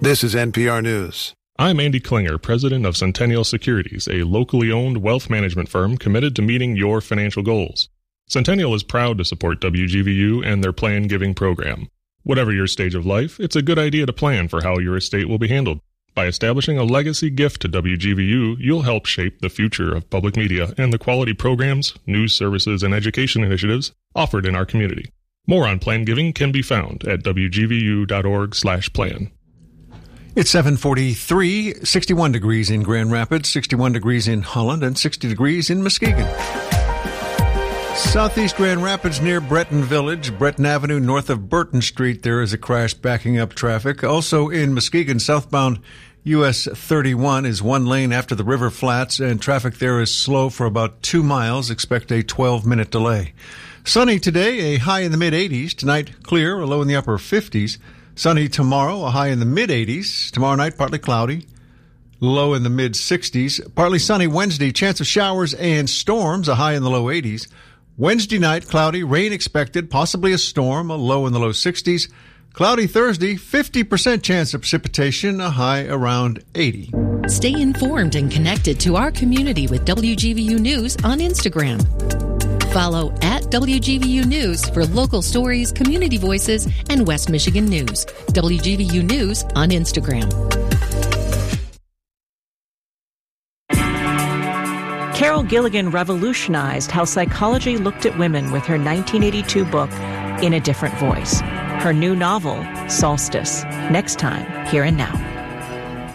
This is NPR News. I'm Andy Klinger, president of Centennial Securities, a locally owned wealth management firm committed to meeting your financial goals. Centennial is proud to support WGVU and their Plan Giving program. Whatever your stage of life, it's a good idea to plan for how your estate will be handled. By establishing a legacy gift to WGVU, you'll help shape the future of public media and the quality programs, news services, and education initiatives offered in our community. More on Plan Giving can be found at wgvu.org/plan. It's 7:43, 61 degrees in Grand Rapids, 61 degrees in Holland, and 60 degrees in Muskegon. Southeast Grand Rapids near Breton Village, Breton Avenue north of Burton Street, there is a crash backing up traffic. Also in Muskegon, southbound US 31 is one lane after the River Flats, and traffic there is slow for about 2 miles. Expect a 12-minute delay. Sunny today, a high in the mid-80s. Tonight, clear, a low in the upper 50s. Sunny tomorrow, a high in the mid-80s. Tomorrow night, partly cloudy, low in the mid-60s. Partly sunny Wednesday, chance of showers and storms, a high in the low 80s. Wednesday night, cloudy, rain expected, possibly a storm, a low in the low 60s. Cloudy Thursday, 50% chance of precipitation, a high around 80. Stay informed and connected to our community with WGVU News on Instagram. Follow at WGVU News for local stories, community voices, and West Michigan news. WGVU News on Instagram. Carol Gilligan revolutionized how psychology looked at women with her 1982 book, In a Different Voice. Her new novel, Solstice. Next time, Here and Now.